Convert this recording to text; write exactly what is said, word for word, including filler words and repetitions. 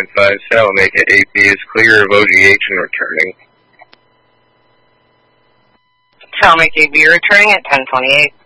nine five, Salamake at eight B is clear of O G H and returning. Salamake eight B returning at ten twenty-eight.